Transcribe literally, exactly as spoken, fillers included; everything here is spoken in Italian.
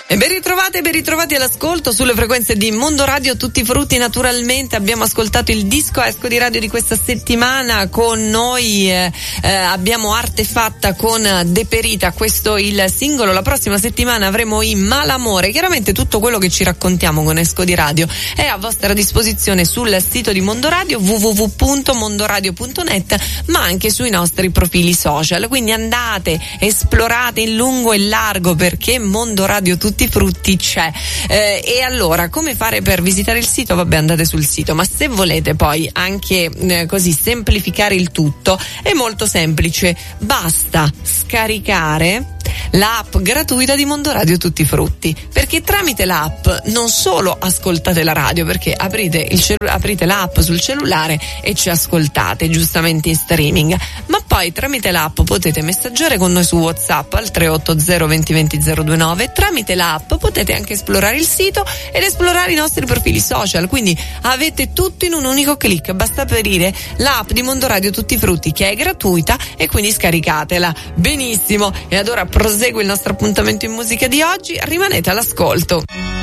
E ben ritrovate, ben ritrovati all'ascolto sulle frequenze di Mondo Radio Tutti Frutti. Naturalmente abbiamo ascoltato il disco esco di radio di questa settimana. Con noi eh, eh, abbiamo Artefatta con Deperita, questo il singolo. La prossima settimana avremo i Malamore. Chiaramente tutto quello che ci raccontiamo con Esco di Radio è a vostra disposizione sul sito di Mondo Radio w w w punto mondoradio punto net, ma anche sui nostri profili social. Quindi andate, esplorate in lungo e largo, perché Mondo Radio Tutti Frutti c'è. Eh, e allora, come fare per visitare il sito? Vabbè, andate sul sito, ma se volete poi anche eh, così semplificare il tutto, è molto semplice, basta scaricare l'app gratuita di Mondo Radio Tutti Frutti, perché tramite l'app non solo ascoltate la radio, perché aprite il cell- aprite l'app sul cellulare e ci ascoltate giustamente in streaming, ma poi tramite l'app potete messaggiare con noi su WhatsApp al tre otto zero venti venti zero due nove. Tramite l'app potete anche esplorare il sito ed esplorare i nostri profili social, quindi avete tutto in un unico click. Basta aprire l'app di Mondo Radio Tutti Frutti, che è gratuita, e quindi scaricatela. Benissimo. E ad ora prosegue il nostro appuntamento in musica di oggi, rimanete all'ascolto.